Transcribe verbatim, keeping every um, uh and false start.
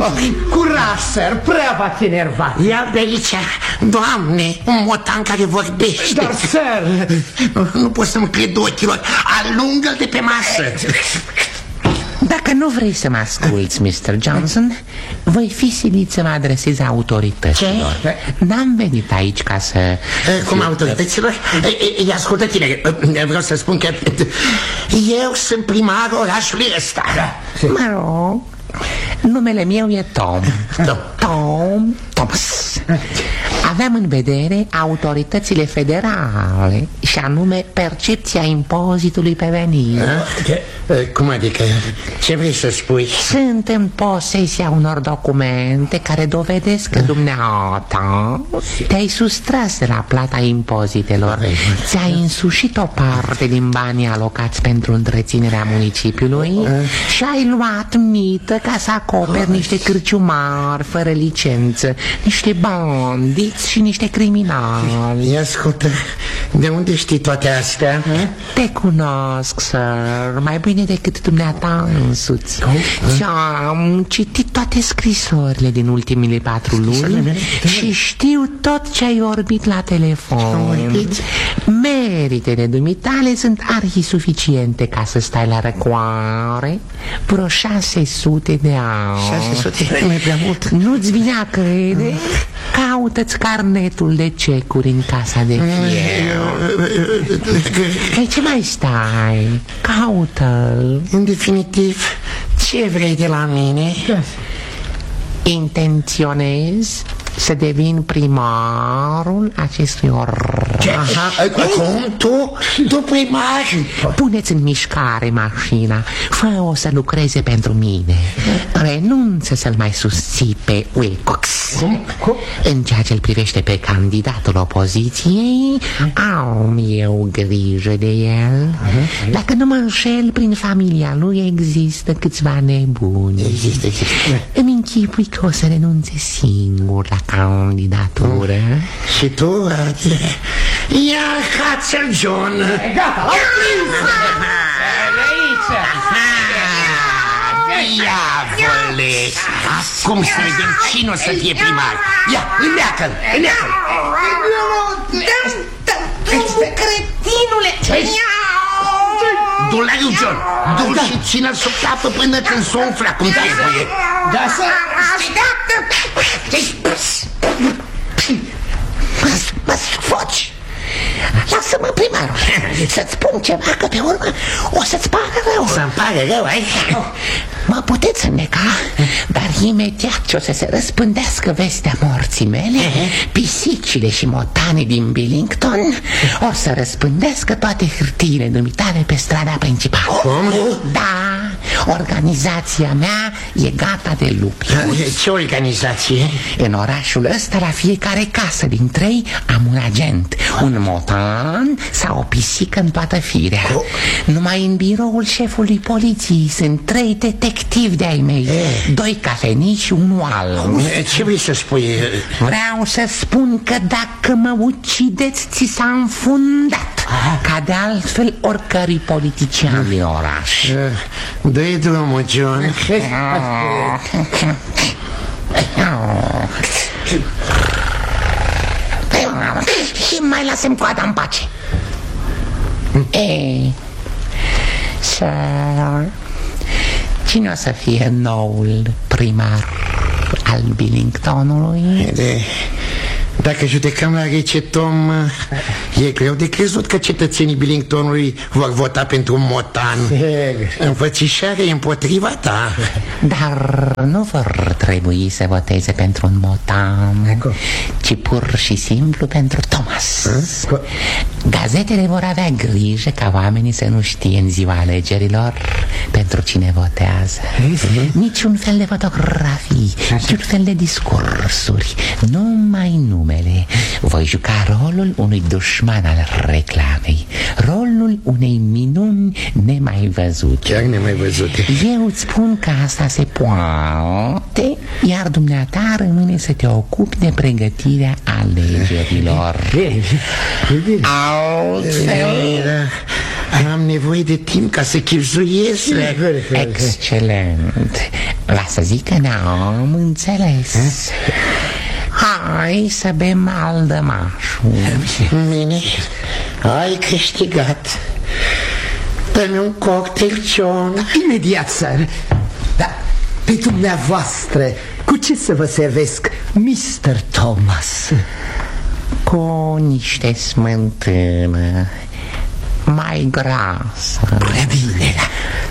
Curaj, sir, prea v-ați enervat. Ia de aici, Doamne, un motan care vorbește. Dar, sir... Nu pot să-mi cred ochilor. Alungă-l de pe masă. Dacă nu vrei să mă asculți, mister Johnson, voi fi silit să mă adresez autorităților. Ce? N-am venit aici ca să... Cum autorităților? Ascultă, tine, vreau să spun că eu sunt primarul orașului ăsta. Mă rog, numele meu e Tom. Tom Thomas. Aveam în vedere autoritățile federale, și anume percepția impozitului pe venit. Cum adică? Ce vrei să spui? Sunt în posesia unor documente care dovedesc că dumneata te-ai sustras de la plata impozitelor. Ți-ai însușit o parte din banii alocați pentru întreținerea municipiului și ai luat mită ca să acoperi niște cârciumari fără licență, niște bandiți și niște criminali. Ia ascultă, de unde știi toate astea? Te cunosc, sir, mai bine decât dumneata însuți. Ți-am citit toate scrisorile din ultimile patru luni și știu tot ce ai vorbit la telefon. Meritele dumitale sunt arhisuficiente ca să stai la răcoare vreo șase sute de ani. șase sute nu e prea mult. Nu-ți vine a crede? Caută-ți carnetul de cecuri în casa de fier. Păi ce mai stai? Caută-l. În definitiv, ce vrei de la mine? Intenționez să devin primarul acestui oraș. Aha, cum? Tu? Tu primar? Puneți în mișcare mașina, fă-o să lucreze pentru mine. Renunță să-l mai susții pe Wilcox. Cum? Cum? În ceea ce-l privește pe candidatul opoziției, am eu grijă de el. Dacă nu mă înșel, prin familia lui există câțiva nebuni. Există, există. Îmi închipui că o să renunțe singur la candidatură. Și tu? Ia Hatzel John. Gata, l-am prins! Diavole! Acum să vedem cine o să fie primar. Ia, înleacă-l, înleacă-l. Cretinule! Du-l la John, du-l și ține-l sub capă până când s-o umfla cum trebuie. Da, să... Așteaptă! Mă foci! Lasă-mă, primarul, să-ți spun ceva, că pe urmă o să-ți pară rău. Să-mi pare rău, ai? Mă puteți înneca, dar imediat ce o să se răspândească vestea morții mele, pisicile și motanii din Billington o să răspândească toate hârtiile dumitale pe strada principală. Cum? Da, organizația mea e gata de lucru. Ce organizație? În orașul ăsta, la fiecare casă din trei, am un agent, un motan sau o pisică în toată firea. Numai în biroul șefului poliției sunt trei detectivi de-ai mei, doi cafenici și unul alb. Ce vrei să spui? Vreau să spun că dacă mă ucideți, ți s-a înfundat, ca de altfel oricărui politician din oraș. Dă-i drumul, John. Și mai lasă-mi coada în pace. Ei, sir, cine o să fie noul primar al Billingtonului? De... Dacă judecăm la rece, Tom, e greu de crezut că cetățenii Billingtonului vor vota pentru un motan. Înfățișare împotriva ta. Dar nu vor trebui să voteze pentru un motan, ci pur și simplu pentru Thomas. Gazetele vor avea grijă ca oamenii să nu știe în ziua alegerilor pentru cine votează. Niciun fel de fotografii, niciun fel de discursuri, numai numele. Voi juca rolul unui dușman al reclamei, rolul unei minuni nemai văzute. Chiar nemai văzute. Eu îți spun că asta se poate, iar dumneata rămâne să te ocupi de pregătirea alegerilor. Altfel... Am nevoie de timp ca să chipzuiesc. Excelent. Lasă zic că ne-am înțeles. Hai să bem aldămașul. Bine, ai câștigat. Dă-mi un cocktail, John. Imediat, sir. Dar pe dumneavoastră, cu ce să vă servesc, mister Thomas? Cu niște smântână mai grasă. Prea bine.